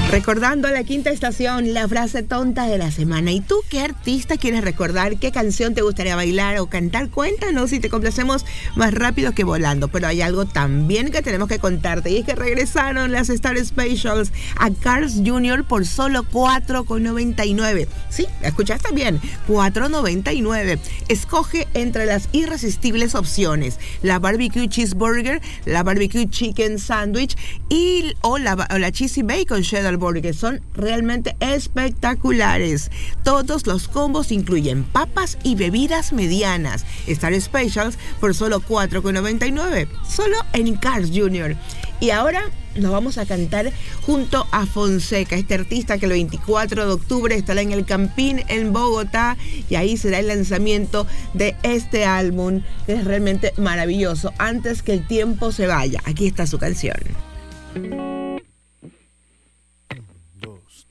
Recordando la quinta estación, la frase tonta de la semana. ¿Y tú qué artista quieres recordar? ¿Qué canción te gustaría bailar o cantar? Cuéntanos y te complacemos más rápido que volando. Pero hay algo también que tenemos que contarte, y es que regresaron las Star Specials a Carl's Jr. por solo $4.99. Sí, escuchaste bien, $4.99. Escoge entre las irresistibles opciones: la barbecue cheeseburger, la barbecue chicken sandwich o la cheesy bacon cheddar burger, que son realmente espectaculares. Todos los combos incluyen papas y bebidas medianas. Star Specials por solo $4.99, solo en Carl's Jr. Y ahora nos vamos a cantar junto a Fonseca, este artista que el 24 de octubre estará en el Campín en Bogotá, y ahí será el lanzamiento de este álbum, que es realmente maravilloso. Antes que el tiempo se vaya, aquí está su canción.